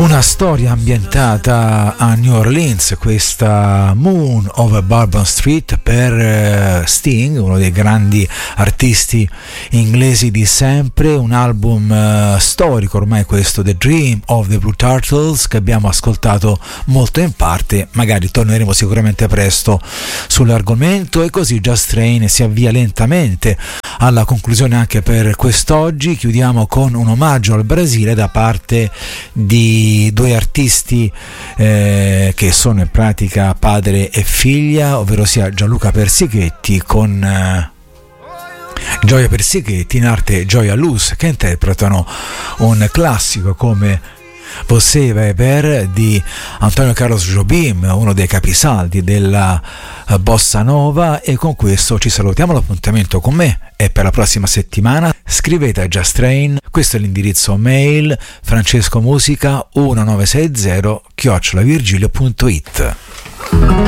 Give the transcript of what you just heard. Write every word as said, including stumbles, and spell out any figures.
Una storia ambientata a New Orleans, questa Moon over Bourbon Street per Sting, uno dei grandi artisti inglesi di sempre, un album uh, storico ormai questo, The Dream of the Blue Turtles, che abbiamo ascoltato molto in parte. Magari torneremo sicuramente presto sull'argomento, e così Just Train si avvia lentamente alla conclusione anche per quest'oggi. Chiudiamo con un omaggio al Brasile da parte di due artisti eh, che sono in pratica padre e figlia, ovvero sia Gianluca Persichetti con eh, Gioia Persichetti, in arte Gioia Luz, che interpretano un classico come Você vai ver di Antonio Carlos Jobim, uno dei capisaldi della bossa nova. E con questo ci salutiamo, l'appuntamento con me è per la prossima settimana. Scrivete a Just Train, questo è l'indirizzo mail francescomusica millenovecentosessanta chiocciola virgilio punto it.